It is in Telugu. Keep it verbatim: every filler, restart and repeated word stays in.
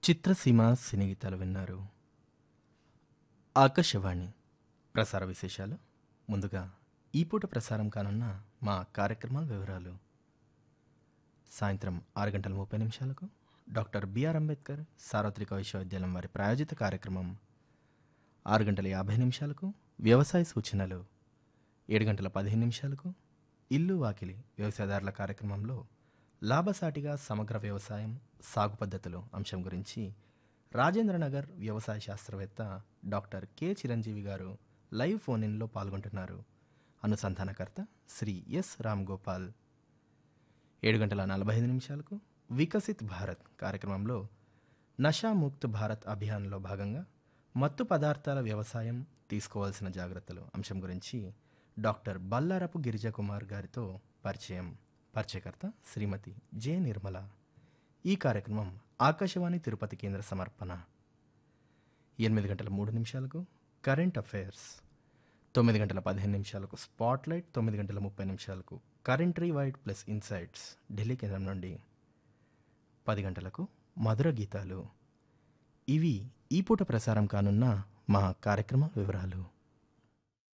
చిత్రసీమ సినీ గీతాలు విన్నారు. ఆకాశవాణి ప్రసార విశేషాలు. ముందుగా ఈ పూట ప్రసారం కానున్న మా కార్యక్రమాల వివరాలు. సాయంత్రం ఆరు గంటల ముప్పై నిమిషాలకు డాక్టర్ బిఆర్ అంబేద్కర్ సార్వత్రిక విశ్వవిద్యాలయం వారి ప్రాయోజిత కార్యక్రమం. ఆరు గంటల యాభై నిమిషాలకు వ్యవసాయ సూచనలు. ఏడు గంటల పదిహేను నిమిషాలకు ఇల్లు వాకిలి వ్యవసాయదారుల కార్యక్రమంలో లాభసాటిగా సమగ్ర వ్యవసాయం సాగు పద్ధతులు అంశం గురించి రాజేంద్రనగర్ వ్యవసాయ శాస్త్రవేత్త డాక్టర్ కె చిరంజీవి గారు లైవ్ ఫోన్ ఇన్లో పాల్గొంటున్నారు. అనుసంధానకర్త శ్రీ ఎస్ రామ్ గోపాల్. ఏడు గంటల నలభై ఐదు నిమిషాలకు వికసిత్ భారత్ కార్యక్రమంలో నషాముక్త్ భారత్ అభియాన్లో భాగంగా మత్తు పదార్థాల వ్యవసాయం తీసుకోవాల్సిన జాగ్రత్తలు అంశం గురించి డాక్టర్ బల్లారపు గిరిజకుమార్ గారితో పరిచయం. పరిచయకర్త శ్రీమతి జె నిర్మల. ఈ కార్యక్రమం ఆకాశవాణి తిరుపతి కేంద్ర సమర్పణ. ఎనిమిది గంటల మూడు నిమిషాలకు కరెంట్ అఫైర్స్. తొమ్మిది గంటల పదిహేను నిమిషాలకు స్పాట్లైట్. తొమ్మిది గంటల ముప్పై నిమిషాలకు కరెంట్రీ వైడ్ ప్లస్ ఇన్సైట్స్ ఢిల్లీ కేంద్రం నుండి. పది గంటలకు మధుర గీతాలు. ఇవి ఈ పూట ప్రసారం కానున్న మా కార్యక్రమ వివరాలు.